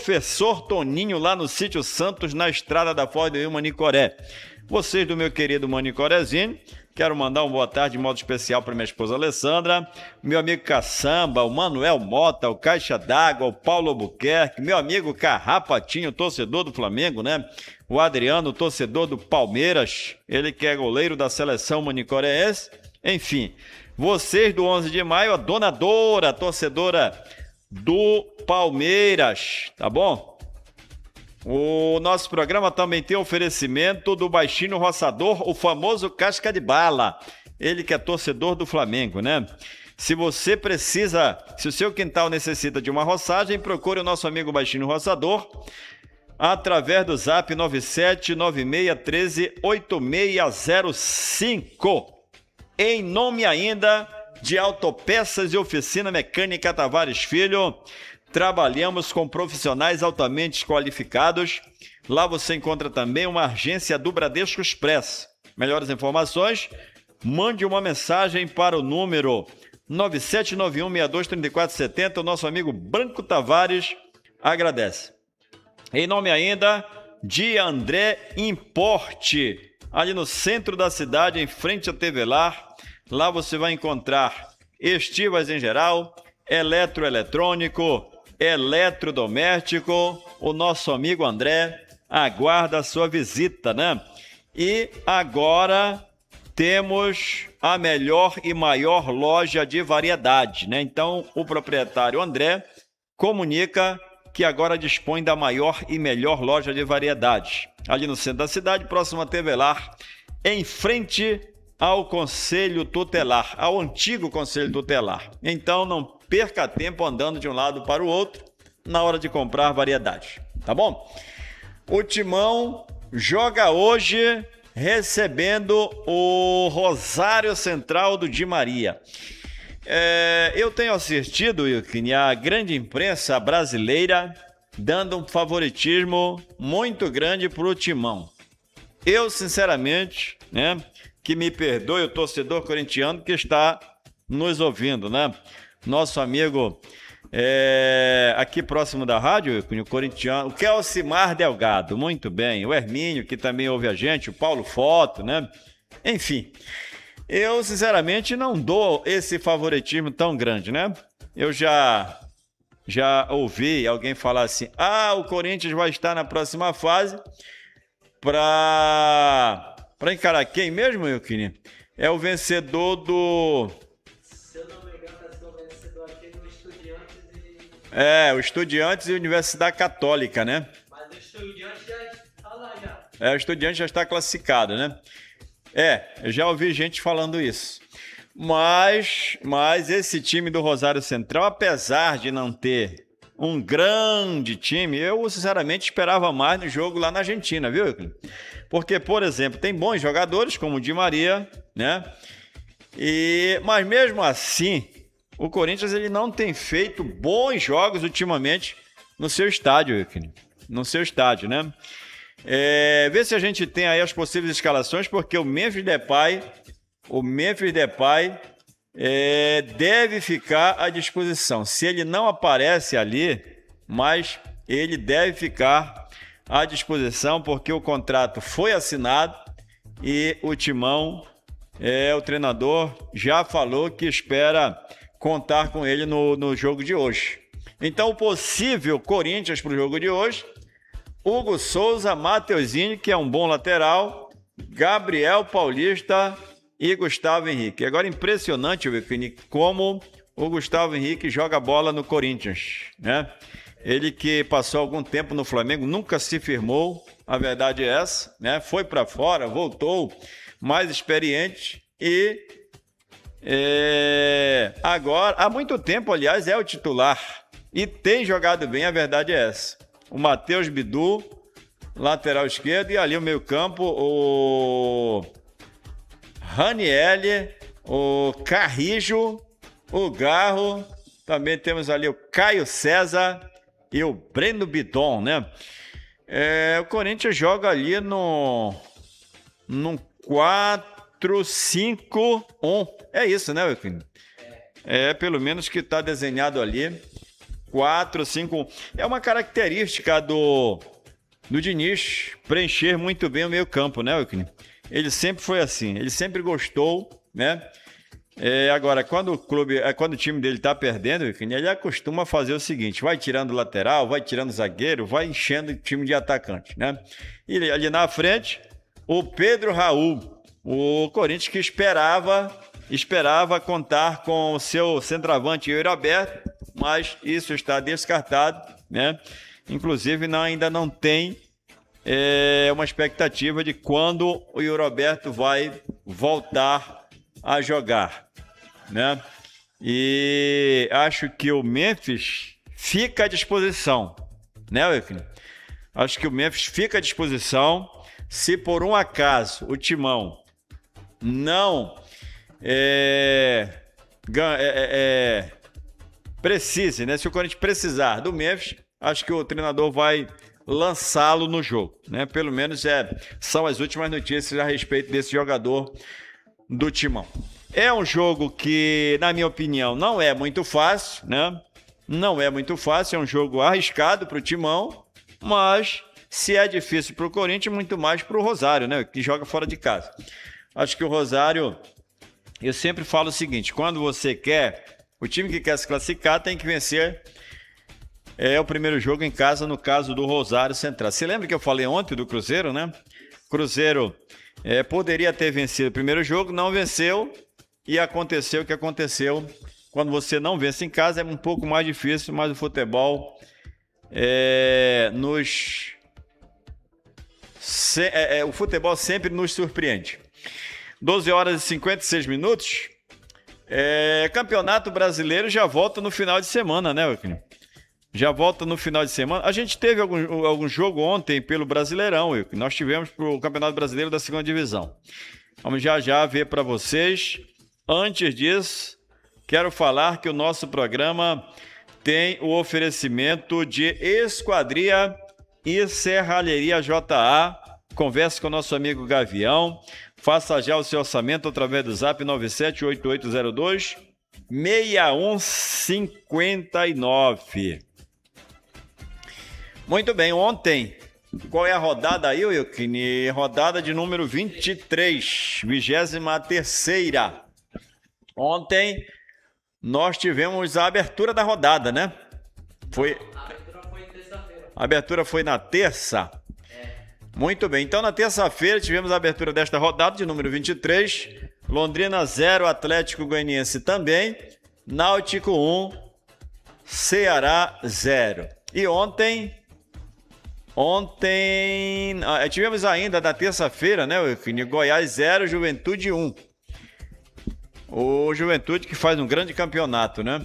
Professor Toninho, lá no Sítio Santos, na estrada da Foz do Rio Manicoré. Vocês do meu querido Manicorezinho, quero mandar uma boa tarde de modo especial para minha esposa Alessandra, meu amigo Caçamba, o Manuel Mota, o Caixa d'Água, o Paulo Albuquerque, meu amigo Carrapatinho, torcedor do Flamengo, né? O Adriano, torcedor do Palmeiras, ele que é goleiro da seleção manicorense. Enfim, vocês do 11 de maio, a Dona Dora, torcedora do Palmeiras, tá bom? O nosso programa também tem oferecimento do Baixinho Roçador, o famoso Casca de Bala. Ele que é torcedor do Flamengo, né? Se você precisa, se o seu quintal necessita de uma roçagem, procure o nosso amigo Baixinho Roçador através do zap 9796138605. Em nome ainda de Autopeças e Oficina Mecânica Tavares Filho, trabalhamos com profissionais altamente qualificados. Lá você encontra também uma agência do Bradesco Express. Melhores informações, mande uma mensagem para o número 9791623470. O nosso amigo Branco Tavares agradece. Em nome ainda de André Importe, ali no centro da cidade, em frente à TV Lar. Lá você vai encontrar estivas em geral, eletroeletrônico, eletrodoméstico. O nosso amigo André aguarda a sua visita, né? E agora temos a melhor e maior loja de variedade, né? Então, o proprietário André comunica que agora dispõe da maior e melhor loja de variedades, ali no centro da cidade, próximo a TV Lar, em frente ao Conselho Tutelar, ao antigo Conselho Tutelar. Então, não perca tempo andando de um lado para o outro na hora de comprar variedades, tá bom? O Timão joga hoje recebendo o Rosário Central do Di Maria. Eu tenho assistido, Wilkin, a grande imprensa brasileira dando um favoritismo muito grande para o Timão. Eu, sinceramente, né, que me perdoe o torcedor corintiano que está nos ouvindo, né? Nosso amigo aqui próximo da rádio, o corintiano, o Kelcimar Delgado, muito bem, o Hermínio, que também ouve a gente, o Paulo Foto, né? Enfim, eu sinceramente não dou esse favoritismo tão grande, né? Eu já ouvi alguém falar assim, o Corinthians vai estar na próxima fase para encarar quem mesmo, Wilkin? É o vencedor do... Se eu não me engano, vai ser o vencedor aqui do Estudiantes e... o Estudiantes e Universidade Católica, né? Mas o Estudiantes já está lá já. O Estudiantes já está classificado, né? Eu já ouvi gente falando isso. Mas esse time do Rosário Central, apesar de não ter um grande time, eu sinceramente esperava mais no jogo lá na Argentina, viu, Wilkin? Porque, por exemplo, tem bons jogadores, como o Di Maria, né? Mas mesmo assim, o Corinthians ele não tem feito bons jogos ultimamente no seu estádio, Wilkin. No seu estádio, né? Vê se a gente tem aí as possíveis escalações, porque o Memphis Depay deve ficar à disposição. Se ele não aparece ali, mas ele deve ficar à disposição, porque o contrato foi assinado e o Timão, o treinador, já falou que espera contar com ele no jogo de hoje. Então, o possível Corinthians para o jogo de hoje: Hugo Souza, Mateuzinho, que é um bom lateral, Gabriel Paulista e Gustavo Henrique. Agora, impressionante, Wilkin, como o Gustavo Henrique joga bola no Corinthians, né? Ele que passou algum tempo no Flamengo, nunca se firmou, a verdade é essa, né? Foi para fora, voltou mais experiente e agora, há muito tempo, aliás, é o titular e tem jogado bem, a verdade é essa. O Matheus Bidu, lateral esquerdo, e ali o meio campo, o Raniel, o Carrijo, o Garro, também temos ali o Caio César e o Breno Bidon, né? O Corinthians joga ali num 4-5-1. É isso, né, Wilkin? Pelo menos que está desenhado ali 4-5-1. É uma característica do Diniz preencher muito bem o meio-campo, né, Wilkin? Ele sempre foi assim, ele sempre gostou, né? Agora, quando o time dele tá perdendo, Wilkin, ele costuma fazer o seguinte: vai tirando o lateral, vai tirando o zagueiro, vai enchendo o time de atacante, né? E ali na frente, o Pedro Raul, o Corinthians que esperava contar com o seu centroavante Yuri Alberto, mas isso está descartado, né? Inclusive, ainda não tem uma expectativa de quando o Yuri Alberto vai voltar a jogar, né? E acho que o Memphis fica à disposição, né, Wilkin? Acho que o Memphis fica à disposição. Se por um acaso o Timão não precise, né? Se o Corinthians precisar do Memphis, acho que o treinador vai lançá-lo no jogo, né? Pelo menos são as últimas notícias a respeito desse jogador do Timão. É um jogo que, na minha opinião, não é muito fácil, né? Não é muito fácil, é um jogo arriscado para o Timão, mas se é difícil para o Corinthians, muito mais para o Rosário, né? Que joga fora de casa. Acho que o Rosário, eu sempre falo o seguinte: quando você o time que quer se classificar tem que vencer o primeiro jogo em casa, no caso do Rosário Central. Você lembra que eu falei ontem do Cruzeiro, né? Cruzeiro poderia ter vencido o primeiro jogo, não venceu, e aconteceu o que aconteceu. Quando você não vence em casa é um pouco mais difícil, mas o futebol o futebol sempre nos surpreende. 12 horas e 56 minutos. Campeonato Brasileiro já volta no final de semana, né, Wilkin? Já volta no final de semana. A gente teve algum jogo ontem pelo Brasileirão, Wilkin. Nós tivemos para o Campeonato Brasileiro da 2ª Divisão. Vamos já ver para vocês. Antes disso, quero falar que o nosso programa tem o oferecimento de Esquadria e Serralheria JA. Converse com o nosso amigo Gavião. Faça já o seu orçamento através do Zap 978802-6159. Muito bem, ontem, qual é a rodada aí, Wilkin? Rodada de número 23, 23ª. Ontem nós tivemos a abertura da rodada, né? A abertura foi terça-feira. A abertura foi na terça? Muito bem, então na terça-feira tivemos a abertura desta rodada de número 23, Londrina 0, Atlético Goianiense também, Náutico 1, Ceará 0. E ontem tivemos ainda na terça-feira, né, Goiás 0, Juventude 1. O Juventude que faz um grande campeonato, né?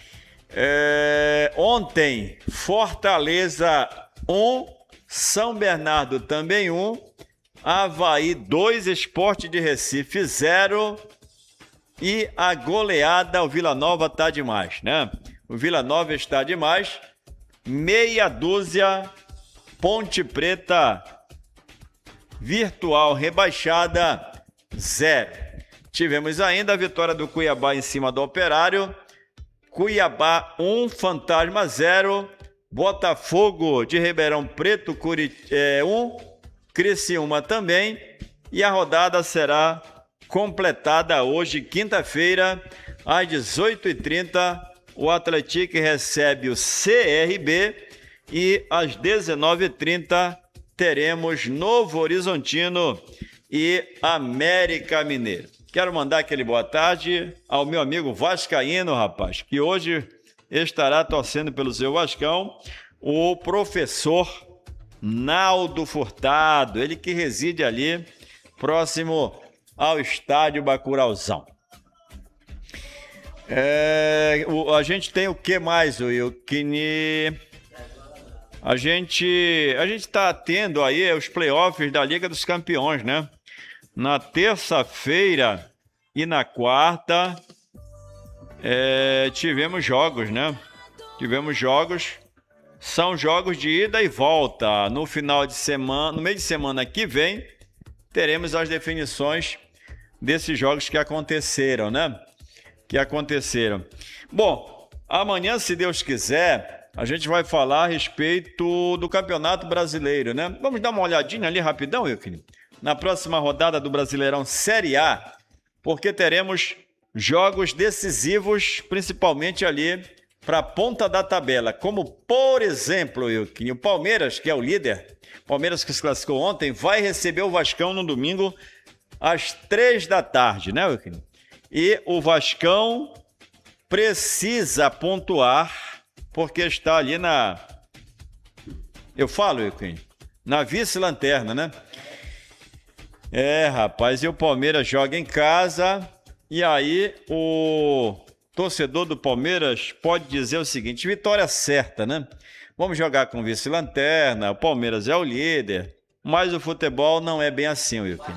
Ontem, Fortaleza 1, São Bernardo também 1, Avaí 2, Sport de Recife 0 e a goleada, o Vila Nova está demais, né? O Vila Nova está demais, meia dúzia, Ponte Preta virtual rebaixada 0. Tivemos ainda a vitória do Cuiabá em cima do Operário, Cuiabá 1, Fantasma 0, Botafogo de Ribeirão Preto 1, Criciúma também, e a rodada será completada hoje, quinta-feira, às 18h30, o Atlético recebe o CRB e às 19h30 teremos Novo Horizontino e América Mineiro. Quero mandar aquele boa tarde ao meu amigo vascaíno, rapaz, que hoje estará torcendo pelo seu Vascão, o professor Naldo Furtado, ele que reside ali próximo ao estádio Bacurauzão. A gente tem o que mais, Wilkini? A gente está tendo aí os playoffs da Liga dos Campeões, né? Na terça-feira e na quarta tivemos jogos, né? Tivemos jogos, são jogos de ida e volta. No final de semana, no meio de semana que vem, teremos as definições desses jogos que aconteceram, né? Bom, Amanhã, se Deus quiser, a gente vai falar a respeito do Campeonato Brasileiro, né? Vamos dar uma olhadinha ali rapidão, Wilkin, na próxima rodada do Brasileirão Série A, porque teremos jogos decisivos, principalmente ali para a ponta da tabela, como, por exemplo, Wilkin, o Palmeiras, que é o líder, Palmeiras que se classificou ontem, vai receber o Vascão no domingo às 3 da tarde, né, Wilkin? E o Vascão precisa pontuar, porque está ali eu falo, Wilkin, na vice-lanterna, né? Rapaz, e o Palmeiras joga em casa, e aí o torcedor do Palmeiras pode dizer o seguinte: vitória certa, né? Vamos jogar com vice-lanterna, o Palmeiras é o líder, mas o futebol não é bem assim, Wilkin.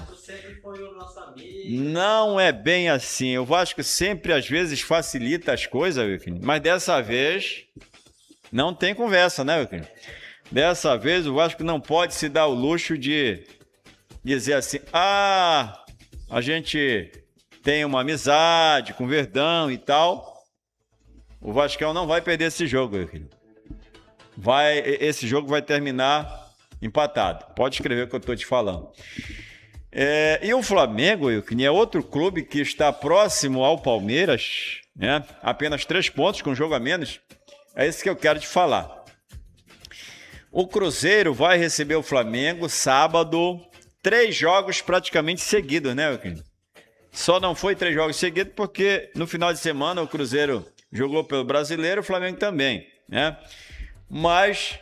Não é bem assim. O Vasco sempre, às vezes, facilita as coisas, Wilkin, mas dessa vez não tem conversa, né, Wilkin? Dessa vez o Vasco não pode se dar o luxo de dizer assim: a gente tem uma amizade com o Verdão e tal. O Vascão não vai perder esse jogo, Wilkin. Esse jogo vai terminar empatado. Pode escrever o que eu estou te falando. E o Flamengo, Wilkin, é outro clube que está próximo ao Palmeiras, né? Apenas 3 pontos com jogo a menos. É isso que eu quero te falar. O Cruzeiro vai receber o Flamengo sábado, 3 jogos praticamente seguidos, né, Wilkin? Só não foi 3 jogos seguidos porque no final de semana o Cruzeiro jogou pelo Brasileiro, o Flamengo também, né? Mas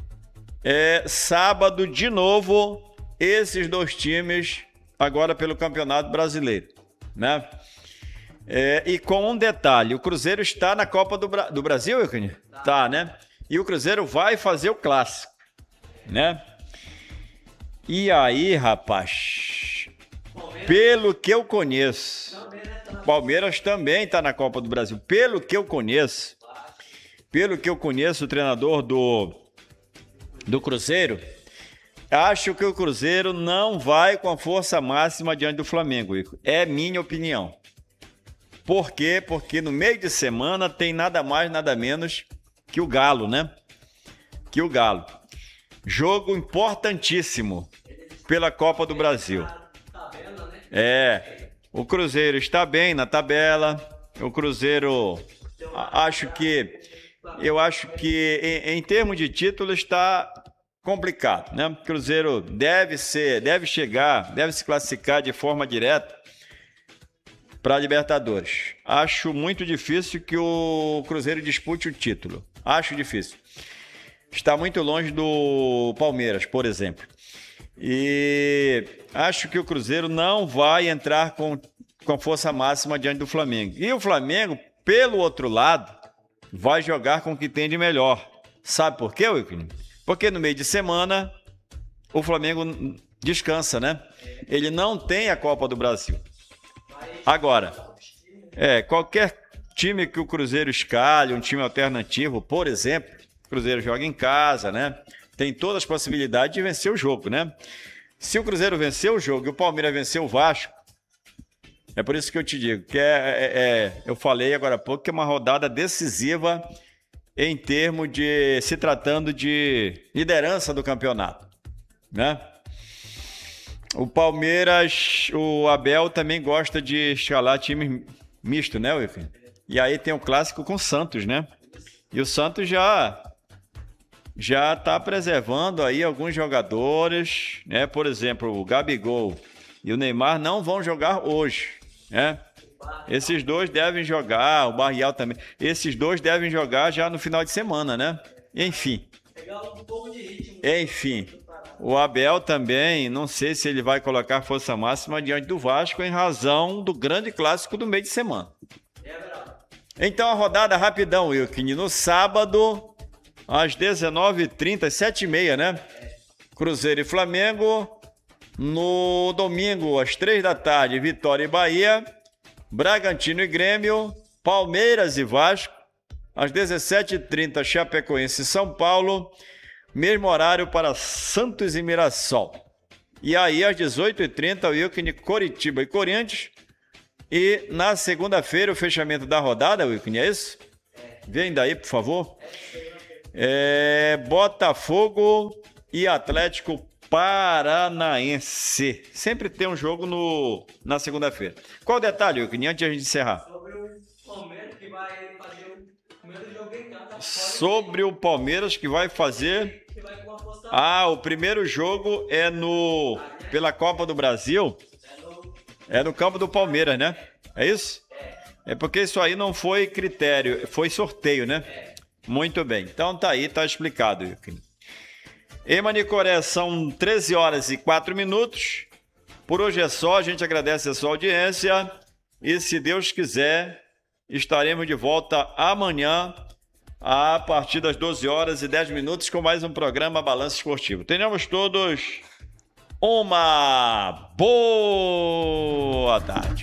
sábado de novo esses 2 times agora pelo Campeonato Brasileiro, né? E com um detalhe, o Cruzeiro está na Copa do Brasil, Wilkin? Tá, né? E o Cruzeiro vai fazer o clássico, né? E aí, rapaz, pelo que eu conheço, Palmeiras também está na Copa do Brasil. Pelo que eu conheço, o treinador do Cruzeiro, acho que o Cruzeiro não vai com a força máxima diante do Flamengo, Igor. É minha opinião. Por quê? Porque no meio de semana tem nada mais, nada menos que o Galo, né? Jogo importantíssimo pela Copa do Brasil. O Cruzeiro está bem na tabela. O Cruzeiro, eu acho que em termos de título está complicado, né? O Cruzeiro deve se classificar de forma direta para a Libertadores. Acho muito difícil que o Cruzeiro dispute o título. Acho difícil. Está muito longe do Palmeiras, por exemplo. E acho que o Cruzeiro não vai entrar com força máxima diante do Flamengo. E o Flamengo, pelo outro lado, vai jogar com o que tem de melhor. Sabe por quê, Wilkin? Porque no meio de semana o Flamengo descansa, né? Ele não tem a Copa do Brasil. Agora, qualquer time que o Cruzeiro escalhe, um time alternativo, por exemplo, o Cruzeiro joga em casa, né? Tem todas as possibilidades de vencer o jogo, né? Se o Cruzeiro vencer o jogo e o Palmeiras vencer o Vasco, é por isso que eu te digo que eu falei agora há pouco que é uma rodada decisiva em termos de se tratando de liderança do campeonato, né? O Palmeiras, o Abel também gosta de escalar time misto, né, Wilfim? E aí tem o clássico com o Santos, né? E o Santos já está preservando aí alguns jogadores, né? Por exemplo, o Gabigol e o Neymar não vão jogar hoje, né? Esses 2 devem jogar, o Barrial também. Esses 2 devem jogar já no final de semana, né? Enfim. O Abel também, não sei se ele vai colocar força máxima diante do Vasco em razão do grande clássico do meio de semana. Então a rodada rapidão, Wilkin. No sábado, às 19h30, 7h30, né? Cruzeiro e Flamengo. No domingo, às 3 da tarde, Vitória e Bahia. Bragantino e Grêmio. Palmeiras e Vasco. Às 17h30, Chapecoense e São Paulo. Mesmo horário para Santos e Mirassol. E aí, às 18h30, Wilkin, Coritiba e Corinthians. E na segunda-feira, o fechamento da rodada, Wilkin, é isso? Vem daí, por favor. Botafogo e Atlético Paranaense. Sempre tem um jogo na segunda-feira. Qual o detalhe, Wilkin, antes de a gente encerrar? Sobre o Palmeiras que vai fazer o primeiro jogo em casa. Sobre o Palmeiras que vai fazer... Que vai com a força... o primeiro jogo é pela Copa do Brasil. É no campo do Palmeiras, né? É isso? É porque isso aí não foi critério, foi sorteio, né? Muito bem. Então tá aí, tá explicado, Wilkin. Em Manicoré são 13 horas e 4 minutos. Por hoje é só, a gente agradece a sua audiência e, se Deus quiser, estaremos de volta amanhã a partir das 12 horas e 10 minutos com mais um programa Balanço Esportivo. Tenhamos todos uma boa tarde.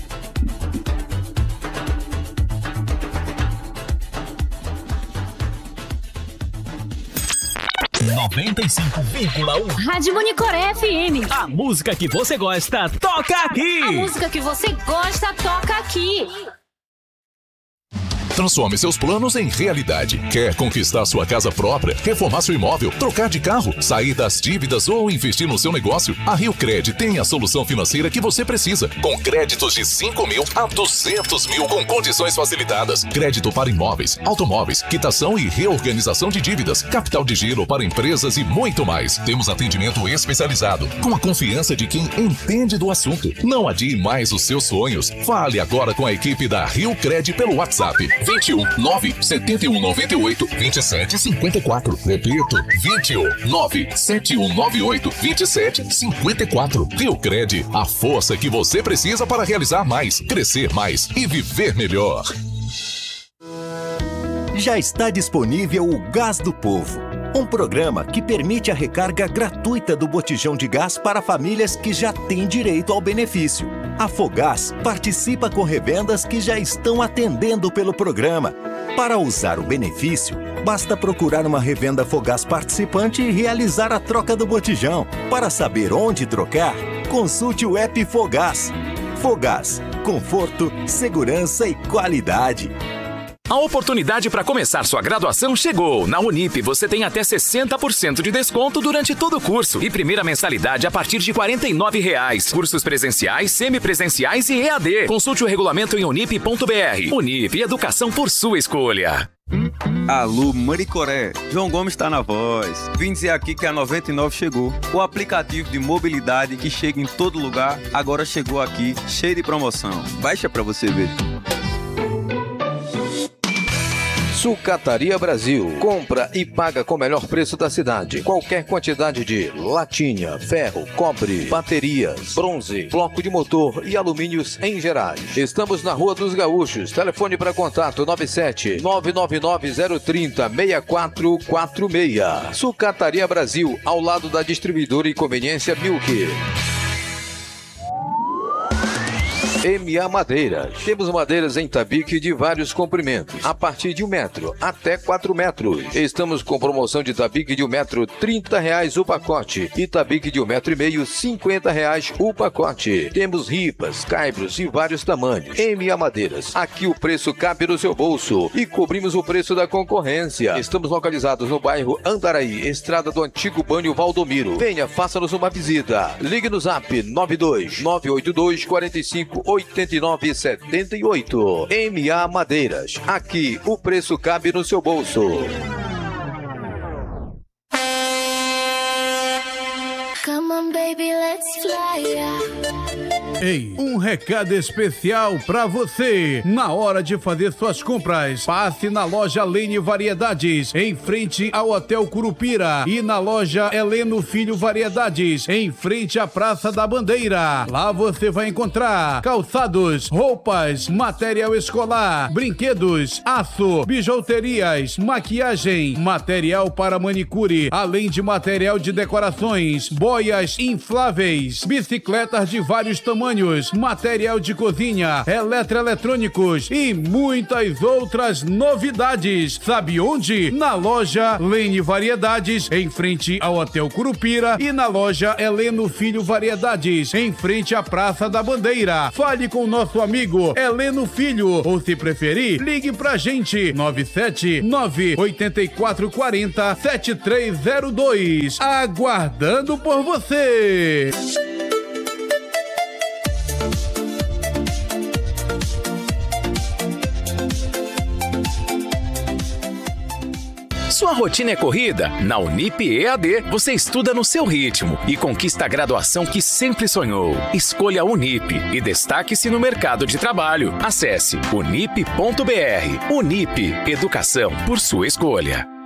95,1 Rádio Manicoré FM. A música que você gosta, toca aqui. A música que você gosta, toca aqui. Transforme seus planos em realidade. Quer conquistar sua casa própria, reformar seu imóvel, trocar de carro, sair das dívidas ou investir no seu negócio? A Rio Cred tem a solução financeira que você precisa. Com créditos de 5 mil a 200 mil com condições facilitadas. Crédito para imóveis, automóveis, quitação e reorganização de dívidas, capital de giro para empresas e muito mais. Temos atendimento especializado, com a confiança de quem entende do assunto. Não adie mais os seus sonhos. Fale agora com a equipe da Rio Cred pelo WhatsApp. 21 971 98 27 54. Repito, 21 971 98 27 54. Rio Cred, a força que você precisa para realizar mais, crescer mais e viver melhor. Já está disponível o Gás do Povo, um programa que permite a recarga gratuita do botijão de gás para famílias que já têm direito ao benefício. A Fogás participa com revendas que já estão atendendo pelo programa. Para usar o benefício, basta procurar uma revenda Fogás participante e realizar a troca do botijão. Para saber onde trocar, consulte o app Fogás. Fogás, conforto, segurança e qualidade. A oportunidade para começar sua graduação chegou. Na Unip, você tem até 60% de desconto durante todo o curso. E primeira mensalidade a partir de R$ 49,00. Cursos presenciais, semipresenciais e EAD. Consulte o regulamento em unip.br. Unip, educação por sua escolha. Alô, Manicoré, João Gomes está na voz. Vim dizer aqui que a 99 chegou. O aplicativo de mobilidade que chega em todo lugar, agora chegou aqui, cheio de promoção. Baixa para você ver. Sucataria Brasil. Compra e paga com o melhor preço da cidade. Qualquer quantidade de latinha, ferro, cobre, baterias, bronze, bloco de motor e alumínios em geral. Estamos na Rua dos Gaúchos. Telefone para contato 97-999-030-6446. Sucataria Brasil, ao lado da distribuidora e conveniência Milk. MA Madeiras. Temos madeiras em tabique de vários comprimentos, a partir de 1 metro até 4 metros. Estamos com promoção de tabique de 1 metro, R$30 o pacote. E tabique de 1,5 metro, R$50 o pacote. Temos ripas, caibros e vários tamanhos. MA Madeiras. Aqui o preço cabe no seu bolso e cobrimos o preço da concorrência. Estamos localizados no bairro Andaraí, estrada do antigo Banho Valdomiro. Venha, faça-nos uma visita. Ligue no zap 92982 45 8978. MA Madeiras. Aqui o preço cabe no seu bolso. Come on, baby, let's fly. Ei, um recado especial pra você. Na hora de fazer suas compras, passe na loja Lene Variedades, em frente ao Hotel Curupira, e na loja Heleno Filho Variedades, em frente à Praça da Bandeira. Lá você vai encontrar calçados, roupas, material escolar, brinquedos, aço, bijuterias, maquiagem, material para manicure, além de material de decorações, boia cadeiras infláveis, bicicletas de vários tamanhos, material de cozinha, eletroeletrônicos e muitas outras novidades. Sabe onde? Na loja Lene Variedades, em frente ao Hotel Curupira, e na loja Heleno Filho Variedades, em frente à Praça da Bandeira. Fale com o nosso amigo Heleno Filho, ou se preferir, ligue pra gente 979-8440-7302. Aguardando por você! Sua rotina é corrida? Na Unip EAD, você estuda no seu ritmo e conquista a graduação que sempre sonhou. Escolha a Unip e destaque-se no mercado de trabalho. Acesse unip.br. Unip, educação por sua escolha.